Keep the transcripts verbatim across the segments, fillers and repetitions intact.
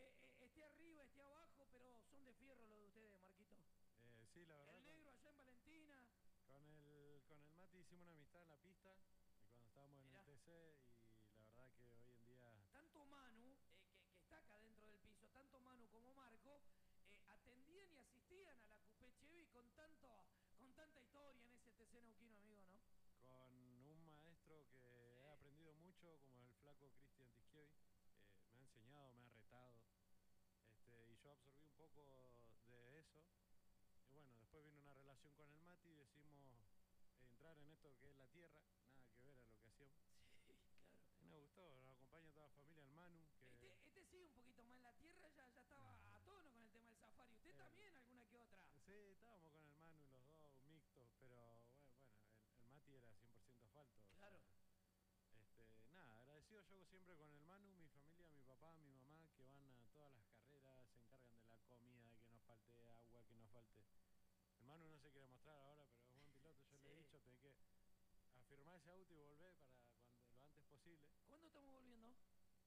eh, esté arriba, esté abajo, pero son de fierro los de ustedes, Marquito. Eh, sí, la verdad. El negro allá en Valentina. Con el, con el Mati hicimos una amistad en la pista, y cuando estábamos en Mirá. el T C, y la verdad que hoy en día... Tanto Manu, eh, que, que está acá dentro del piso, tanto Manu como Marco, eh, atendían y asistían a la Coupé Chevy con, tanto, con tanta historia en ese T C neuquino, amigo, ¿no? Con un maestro que Sí. he aprendido mucho, como el flaco Cristian Tischievi, eh, me ha enseñado, me ha retado, este, y yo absorbí un poco de eso. Y bueno, después vino una relación con el Mati y decidimos entrar en esto que es la tierra, nada que ver a lo que hacíamos. Sí, claro. Y nos gustó, nos acompaña toda la familia, el Manu. Que... Este, este sigue un poquito más en la tierra, ya, ya estaba a tono con el tema del safari. ¿Usted el... también, alguna que otra? Sí, estábamos con el Manu y los dos mixtos, pero bueno, el, el Mati era cien por ciento asfalto. Claro. O sea, este, nada, agradecido yo siempre con el Manu, mi familia, mi papá, mi mamá, que van a todas las carreras, se encargan de la comida, de que nos falte agua, que nos falte... El Manu no se quiere mostrar ahora, pero es buen piloto. Yo Sí. le he dicho, tenés que afirmar ese auto y volver para cuando lo antes posible. ¿Cuándo estamos volviendo?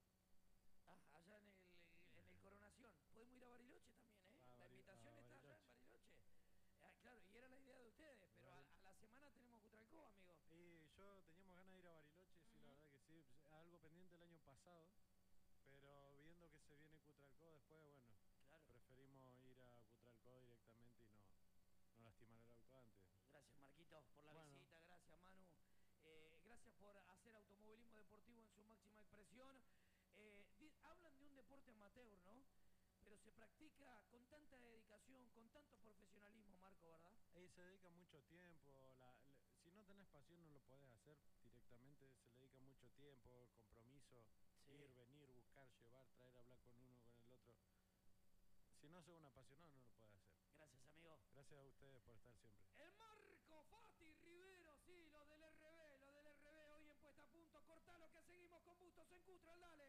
Ah, allá en el, en el Coronación. Podemos ir a Bariloche también, ¿eh? Ah, la Bari invitación ah, está Bariloche. allá en Bariloche. Ah, claro, y era la idea de ustedes, pero a, a la semana tenemos Cutralcó, amigo. Y yo teníamos ganas de ir a Bariloche, sí, uh-huh. La verdad que sí. Algo pendiente el año pasado, pero viendo que se viene Cutralcó después, bueno, claro. Preferimos ir a Cutralcó directamente y no, no lastimar el auto antes. Gracias, Marquito, por la bueno. visita. Gracias, Manu. Eh, gracias por hacer automovilismo deportivo en su máxima expresión. Eh, di, hablan de un deporte amateur, ¿no? Pero se practica con tanta dedicación, con tanto profesionalismo, Marco, ¿verdad? Y se dedica mucho tiempo. La, la, si no tenés pasión no lo podés hacer directamente. Se le dedica mucho tiempo, compromiso, sí. Ir, venir, buscar, llevar, traer, hablar con uno, con el otro. Si no sos un apasionado no lo podés hacer. Gracias, amigo. Gracias a ustedes por estar siempre. El Marco Fati Rivero, sí, los del R B, los del R B hoy en Puesta a Punto. Cortalo que seguimos con Bustos en Cutral, dale.